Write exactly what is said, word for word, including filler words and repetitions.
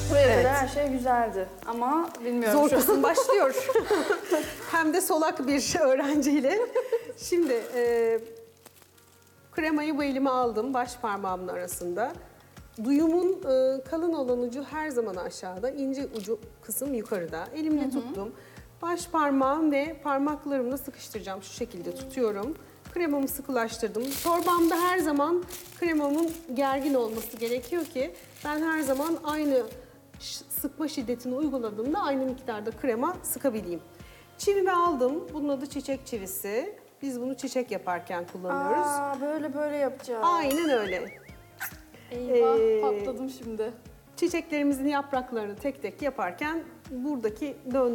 Buraya Evet. kadar her şey güzeldi ama bilmiyorum Zor şu an. kısım başlıyor. Hem de solak bir öğrenciyle. Şimdi e, kremayı bu elime aldım baş parmağımın arasında. Duyumun e, kalın olan ucu her zaman aşağıda, ince ucu kısım yukarıda. Elimle tuttum. Baş parmağım ve parmaklarımla sıkıştıracağım. Şu şekilde tutuyorum. Kremamı sıkılaştırdım. Torbamda her zaman kremamın gergin olması gerekiyor ki ben her zaman aynı ş- sıkma şiddetini uyguladığımda aynı miktarda krema sıkabileyim. Çivimi aldım. Bunun adı çiçek çivisi. Biz bunu çiçek yaparken kullanıyoruz. Aa, böyle böyle yapacağız. Aynen öyle. Eyvah, Ee, patladım şimdi. Çiçeklerimizin yapraklarını tek tek yaparken buradaki döndüğümüz